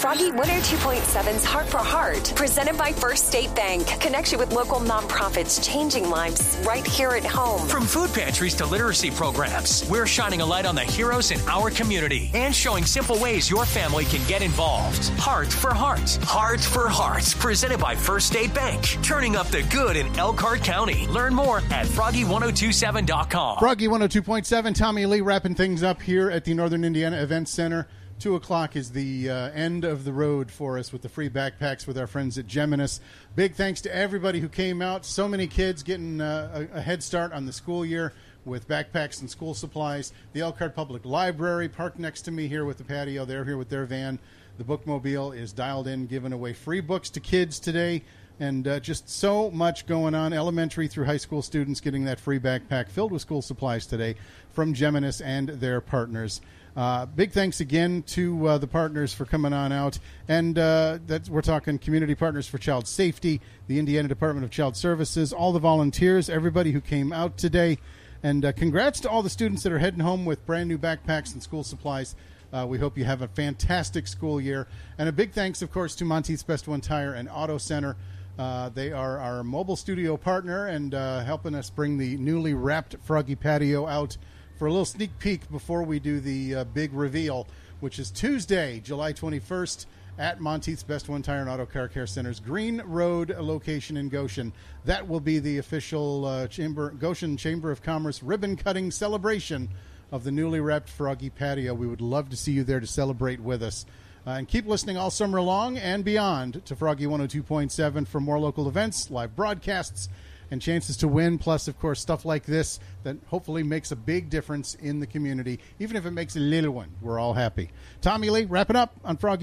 Froggy 102.7's Heart for Heart, presented by First State Bank. Connection with local nonprofits, changing lives right here at home. From food pantries to literacy programs, we're shining a light on the heroes in our community and showing simple ways your family can get involved. Heart for Heart. Heart for Heart, presented by First State Bank. Turning up the good in Elkhart County. Learn more at Froggy1027.com. Froggy 102.7, Tommy Lee wrapping things up here at the Northern Indiana Events Center. 2 o'clock is the end of the road for us with the free backpacks with our friends at Geminis. Big thanks to everybody who came out. So many kids getting a head start on the school year with backpacks and school supplies. The Elkhart Public Library parked next to me here with the patio. They're here with their van. The Bookmobile is dialed in, giving away free books to kids today. And just so much going on. Elementary through high school students getting that free backpack filled with school supplies today from Geminis and their partners. Big thanks again to the partners for coming on out. And we're talking community partners for child safety, the Indiana Department of Child Services, all the volunteers, everybody who came out today. And congrats to all the students that are heading home with brand new backpacks and school supplies. We hope you have a fantastic school year. And a big thanks, of course, to Monteith's Best One Tire and Auto Center. They are our mobile studio partner and helping us bring the newly wrapped Froggy patio out for a little sneak peek before we do the big reveal, which is Tuesday, July 21st at Monteith's Best One Tire and Auto Car Care Center's Green Road location in Goshen. That will be the official Goshen Chamber of Commerce ribbon-cutting celebration of the newly wrapped Froggy patio. We would love to see you there to celebrate with us. And keep listening all summer long and beyond to Froggy 102.7 for more local events, live broadcasts, and chances to win, plus, of course, stuff like this that hopefully makes a big difference in the community. Even if it makes a little one, we're all happy. Tommy Lee, wrapping up on Froggy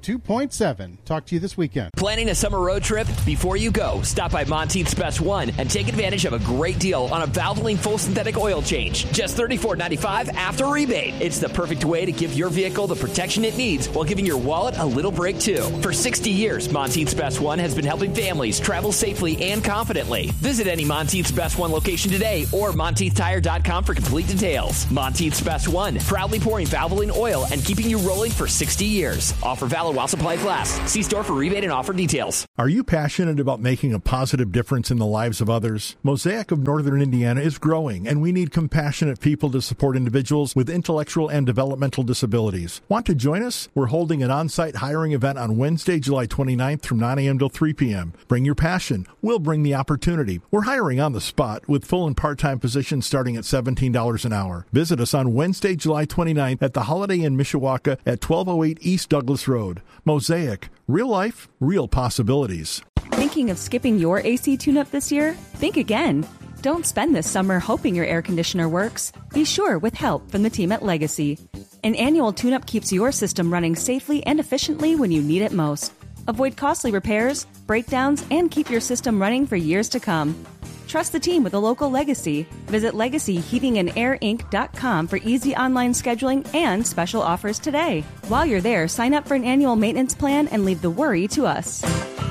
102.7. Talk to you this weekend. Planning a summer road trip? Before you go, stop by Monteith's Best One and take advantage of a great deal on a Valvoline full synthetic oil change. Just $34.95 after rebate. It's the perfect way to give your vehicle the protection it needs while giving your wallet a little break, too. For 60 years, Monteith's Best One has been helping families travel safely and confidently. Visit any Monteith's Best One location today or MonteithTire.com for complete details. Monteith's Best One, proudly pouring Valvoline oil and keeping you rolling for 60 years. Offer valid while supplies last. See store for rebate and offer details. Are you passionate about making a positive difference in the lives of others? Mosaic of Northern Indiana is growing, and we need compassionate people to support individuals with intellectual and developmental disabilities. Want to join us? We're holding an on-site hiring event on Wednesday, July 29th from 9 a.m. till 3 p.m. Bring your passion. We'll bring the opportunity. We're hiring on the spot with full and part-time positions starting at $17 an hour. Visit us on Wednesday, July 29th at the Holiday Inn Mishawaka at 1208 East Douglas Road. Mosaic. Real life, real possibilities. Thinking of skipping your AC tune-up this year? Think again. Don't spend this summer hoping your air conditioner works. Be sure with help from the team at Legacy. An annual tune-up keeps your system running safely and efficiently when you need it most. Avoid costly repairs, breakdowns, and keep your system running for years to come. Trust the team with a local Legacy. Visit LegacyHeatingandAirInc.com for easy online scheduling and special offers today. While you're there, sign up for an annual maintenance plan and leave the worry to us.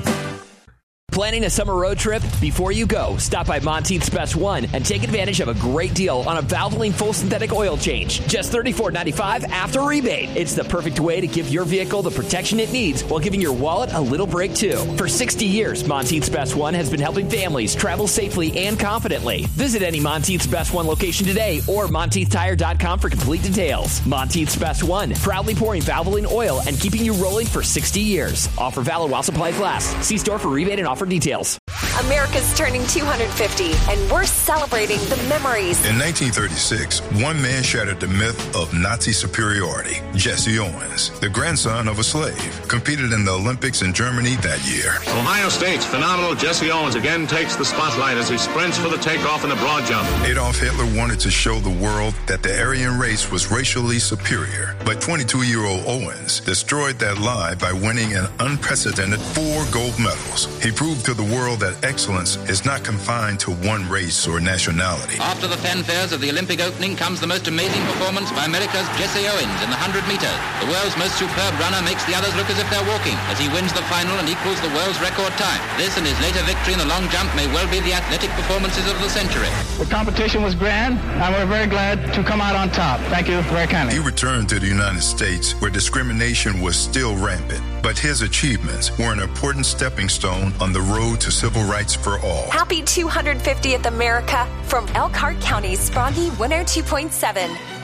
Planning a summer road trip? Before you go, stop by Monteith's Best One and take advantage of a great deal on a Valvoline full synthetic oil change. Just $34.95 after rebate. It's the perfect way to give your vehicle the protection it needs while giving your wallet a little break, too. For 60 years, Monteith's Best One has been helping families travel safely and confidently. Visit any Monteith's Best One location today or MonteithTire.com for complete details. Monteith's Best One, proudly pouring Valvoline oil and keeping you rolling for 60 years. Offer valid while supplies last. See store for rebate and offer details. America's turning 250, and we're celebrating the memories. In 1936, one man shattered the myth of Nazi superiority. Jesse Owens, the grandson of a slave, competed in the Olympics in Germany that year. Ohio State's phenomenal Jesse Owens again takes the spotlight as he sprints for the takeoff in the broad jump. Adolf Hitler wanted to show the world that the Aryan race was racially superior, but 22-year-old Owens destroyed that lie by winning an unprecedented 4 gold medals. He proved to the world that excellence is not confined to one race or nationality. After the fanfares of the Olympic opening comes the most amazing performance by America's Jesse Owens in the 100 meters. The world's most superb runner makes the others look as if they're walking as he wins the final and equals the world's record time. This and his later victory in the long jump may well be the athletic performances of the century. The competition was grand, and we're very glad to come out on top. Thank you very kindly. He returned to the United States where discrimination was still rampant, but his achievements were an important stepping stone on the road to civil rights for all. Happy 250th America from Elkhart County's Froggy 102.7.